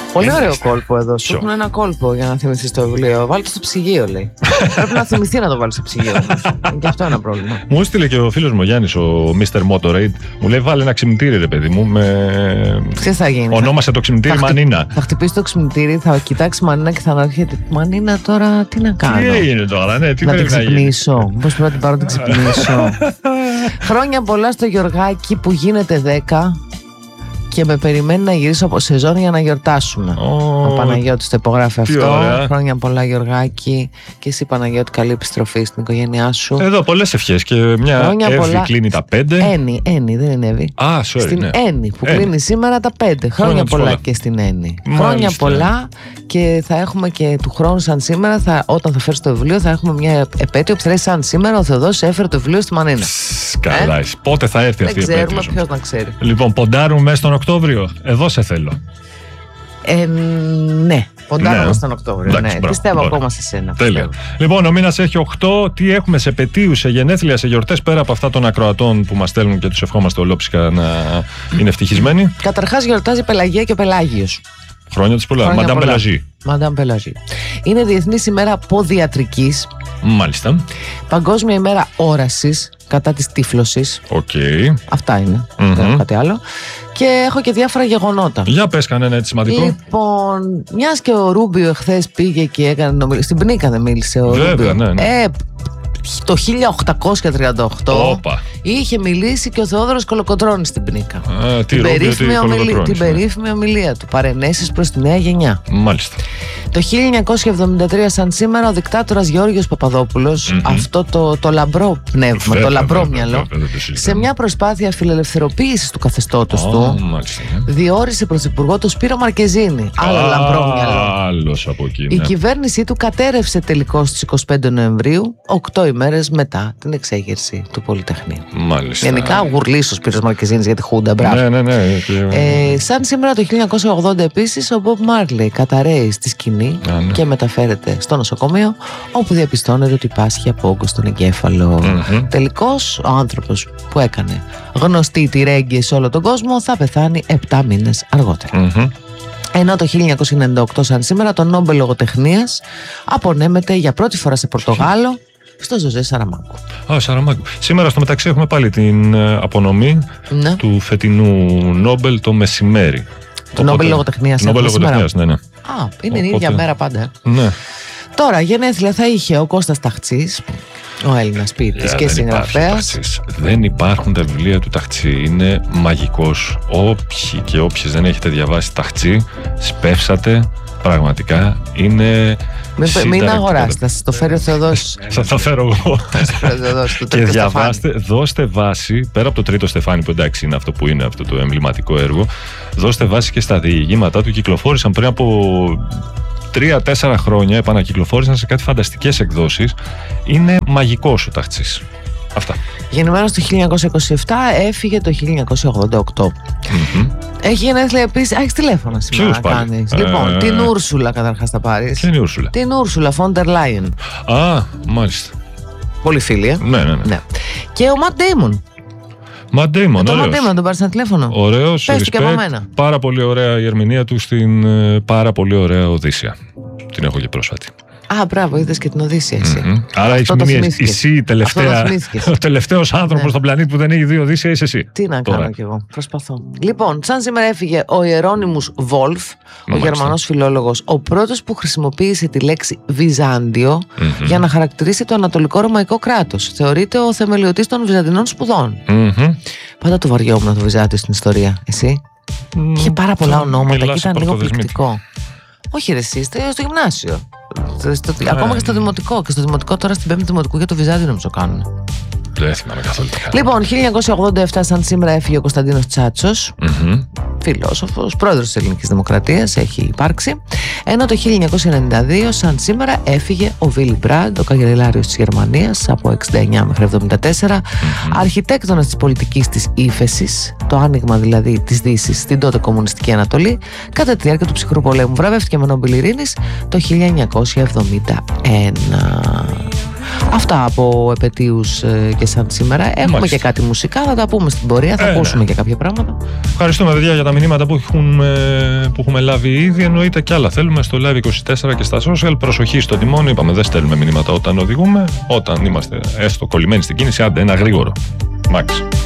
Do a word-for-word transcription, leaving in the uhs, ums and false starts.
Πολύ ωραίο κόλπο εδώ. Σου έχουν ένα κόλπο για να θυμηθείς το βιβλίο. Βάλτε στο ψυγείο, λέει. Πρέπει να θυμηθεί να το βάλει στο ψυγείο. Είναι και αυτό ένα πρόβλημα. Μου έστειλε και ο φίλος μου ο Γιάννης, ο μίστερ Motorade, μου λέει: βάλε ένα ξυπνητήρι, ρε παιδί μου. Με... Τι θα γίνει. Ονόμασε το ξυπνητήρι θα Μανίνα. Θα χτυπήσει το ξυπνητήρι, θα κοιτάξει Μανίνα και θα αναρωτιέται: Μανίνα, τώρα τι να κάνω. Τι έγινε τώρα, ναι, τι να την πρέπει να γίνει. ξυπνήσω. Πώς πρέπει να την πάρω να την ξυπνήσω. Χρόνια πολλά στο Γιωργάκι που γίνεται δέκα. Και με περιμένει να γυρίσω από σεζόν για να γιορτάσουμε. Oh, ο Παναγιώτης το υπογράφει αυτό. Ωραία. Χρόνια πολλά, Γιωργάκη. Και εσύ, Παναγιώτη, καλή επιστροφή στην οικογένειά σου. Εδώ πολλές ευχές. Και μια Εύη πολλά... κλείνει τα πέντε. Ένι, Ένι, δεν είναι Εύη. Ah, sorry, στην ναι. Ένι που Ένι. κλείνει σήμερα τα πέντε. Χρόνια, Χρόνια πολλά, πολλά και στην Ένι. Μάλιστα. Χρόνια πολλά. Και θα έχουμε και του χρόνου, σαν σήμερα, θα, όταν θα φέρει το βιβλίο, θα έχουμε μια επέτειο που θα λέει: σαν σήμερα ο Θεοδός έφερε το βιβλίο στη Μανίνα. Καλά, ε? Πότε θα έρθει αυτή η επέτειο. Δεν ξέρουμε, ποιος να ξέρει. Λοιπόν, ποντάρουμε μέσα στον Οκτώβριο. Εδώ σε θέλω. Ε, ναι, ποντάρουμε ναι. στον Οκτώβριο. Εντάξει, ναι. μπράβο, Πιστεύω μπράβο. ακόμα σε σένα. Τέλεια. Πιστεύω. Λοιπόν, ο μήνας έχει οκτώ. Τι έχουμε σε επετείους, σε γενέθλια, σε γιορτές, πέρα από αυτά των ακροατών που μας στέλνουν και τους ευχόμαστε ολόψυχα να είναι ευτυχισμένοι. Καταρχάς, γιορτάζει η Πελαγία και ο Πελάγιος. Χρόνια της πολλά. Μαντάμ Πελαζή. Μαντάμ Πελαζή. Είναι Διεθνής ημέρα ποδιατρικής. Μάλιστα. Παγκόσμια ημέρα όρασης κατά της τύφλωσης. Οκ. Okay. Αυτά είναι. Mm-hmm. Δεν έχω κάτι άλλο. Και έχω και διάφορα γεγονότα. Για πες κανένα έτσι σημαντικό. Λοιπόν, μιας και ο Ρούμπιο εχθές πήγε και έκανε νομιλία. Στην Πνίκα δεν μίλησε ο Βέβαια, Ρούμπιο. Ναι, ναι. Ε, το χίλια οκτακόσια τριάντα οκτώ Όπα. είχε μιλήσει και ο Θεόδωρος Κολοκοτρώνης στην Πνίκα. Α, τι την, Ρούμπιο, περίφημη τι ομιλία, την ναι. περίφημη ομιλία του. Παρενέσεις προς τη νέα γενιά. Μάλιστα. Το χίλια εννιακόσια εβδομήντα τρία, σαν σήμερα, ο δικτάτορας Γεώργιος Παπαδόπουλος, mm-hmm. αυτό το, το λαμπρό πνεύμα, βέβαια, το λαμπρό βέβαια, μυαλό, βέβαια, βέβαια, σε μια προσπάθεια φιλελευθεροποίησης του καθεστώτος oh, του, μάλιστα, ναι. διόρισε πρωθυπουργό το Σπύρο Μαρκεζίνη. Άλλο ah, λαμπρό μυαλό. Άλλος από εκεί, ναι. Η κυβέρνησή του κατέρευσε τελικώς στις είκοσι πέντε Νοεμβρίου, οκτώ ημέρες μετά την εξέγερση του Πολυτεχνείου. Μάλιστα. Γενικά γουρλής ο Σπύρος Μαρκεζίνης για τη Χούντα, μπράβο. Ναι, ναι, ναι. Ε, σαν σήμερα το χίλια εννιακόσια ογδόντα επίσης, ο Μπομπ Μάρλεϊ καταραίει στη σκηνή Α, ναι. και μεταφέρεται στο νοσοκομείο, όπου διαπιστώνεται ότι πάσχει από όγκο στον εγκέφαλο. Mm-hmm. Τελικώς, ο άνθρωπος που έκανε γνωστή τη ρέγγε σε όλο τον κόσμο θα πεθάνει επτά μήνες αργότερα. Mm-hmm. Ενώ το χίλια εννιακόσια ενενήντα οκτώ, σαν σήμερα, το Νόμπελ Λογοτεχνίας απονέμεται για πρώτη φορά σε Πορτογάλο στο Ζωζέ Σαραμάκου. Α, Σαραμάκου. Σήμερα στο μεταξύ έχουμε πάλι την απονομή ναι. του φετινού Νόμπελ το μεσημέρι. Το Νόμπελ Λογοτεχνίας. Νόμπελ Λογοτεχνίας, ναι, ναι. Α, είναι Οπότε... η ίδια μέρα πάντα. Ναι. Τώρα, γενέθλια θα είχε ο Κώστας Ταχτσής, ο Έλληνας ποιητής yeah, και συγγραφέας. Δεν υπάρχουν τα βιβλία του Ταχτσή. Είναι μαγικός. Όποιοι και όποιες δεν έχετε διαβάσει Ταχτσή, σπεύσατε. Πραγματικά είναι. Μην, μην αγοράσετε, θα σας το φέρει ο Θεοδός. Θα το φέρω εγώ. Και διαβάστε, δώστε βάση, πέρα από το τρίτο Στεφάνι, που εντάξει είναι αυτό που είναι αυτό το εμβληματικό έργο, δώστε βάση και στα διηγήματά του. Κυκλοφόρησαν πριν από τρία-τέσσερα χρόνια, επανακυκλοφόρησαν σε κάτι φανταστικές εκδόσεις. Είναι μαγικός ο Ταχτσής. Αυτά. Γεννημένος το χίλια εννιακόσια είκοσι επτά, έφυγε το χίλια εννιακόσια ογδόντα οκτώ. Mm-hmm. Έχει γενέθλια επίσης. Έχεις τηλέφωνα σήμερα να κάνεις. Ε... Λοιπόν, την Ούρσουλα καταρχάς θα πάρεις. Ποια είναι η Ούρσουλα? Την Ούρσουλα Φόντερ Λάιεν. Α, μάλιστα. Πολύ φίλη, ε. Ναι, ναι, ναι. ναι. Και ο Ματ Ντέιμον. Ματ Ντέιμον, ωραίος. Ματ Ντέιμον, τον πάρεις ένα τηλέφωνο. Ωραίος, πες του και από μένα. Πάρα πολύ ωραία η ερμηνεία του στην πάρα πολύ ωραία Οδύσσια. Την έχω και πρόσφατη. Α, μπράβο, είδες και την Οδύσσια εσύ. Mm-hmm. Άρα έχεις μείνει εσύ τελευταία. Ο τελευταίος άνθρωπος ναι. στον πλανήτη που δεν έχει δει Οδύσσια είσαι εσύ. Τι να Τώρα. κάνω κι εγώ. Προσπαθώ. Λοιπόν, σαν σήμερα έφυγε ο Ιερώνυμος Βόλφ, ο Γερμανός φιλόλογος, ο πρώτος που χρησιμοποίησε τη λέξη Βυζάντιο mm-hmm. για να χαρακτηρίσει το Ανατολικό Ρωμαϊκό κράτος. Θεωρείται ο θεμελιωτής των Βυζαντινών σπουδών. Mm-hmm. Πάντα το βαριόμουν το Βυζάντιο στην ιστορία. Εσύ. Mm-hmm. Είχε πάρα πολλά ονόματα και ήταν λίγο πληκτικό. Όχι, ρε, εσύ είστε στο γυμνάσιο. Στο, yeah. Ακόμα και στο δημοτικό. Και στο δημοτικό τώρα στην πέμπτη δημοτικού για το Βυζάντιο νομίζω κάνουν. Δεν θυμάμαι καθόλου. Λοιπόν, χίλια εννιακόσια ογδόντα επτά, σαν σήμερα, έφυγε ο Κωνσταντίνος Τσάτσος. Mm-hmm. Φιλόσοφος, πρόεδρος της Ελληνικής Δημοκρατίας, έχει υπάρξει. Ενώ το χίλια εννιακόσια ενενήντα δύο, σαν σήμερα, έφυγε ο Βίλι Μπραντ, ο καγκελάριος της Γερμανίας, από εξήντα εννιά μέχρι εβδομήντα τέσσερα, mm-hmm. αρχιτέκτονας της πολιτικής της ύφεσης, το άνοιγμα δηλαδή της Δύσης στην τότε κομμουνιστική Ανατολή, κατά τη διάρκεια του ψυχρού πολέμου. Βραβεύτηκε με Νόμπελ Ειρήνης το χίλια εννιακόσια εβδομήντα ένα. Αυτά από επετείους ε, και σαν σήμερα. Έχουμε Μάλιστα. και κάτι μουσικά, θα τα πούμε στην πορεία, θα ε, ακούσουμε ναι. και κάποια πράγματα. Ευχαριστούμε, παιδιά, για τα μηνύματα που, έχουν, ε, που έχουμε λάβει ήδη. Εννοείται και άλλα θέλουμε στο Live είκοσι τέσσερα και στα social. Προσοχή στο τιμόνι. Είπαμε, δεν στέλνουμε μηνύματα όταν οδηγούμε. Όταν είμαστε έστω κολλημένοι στην κίνηση, άντε ένα γρήγορο. Μάξ.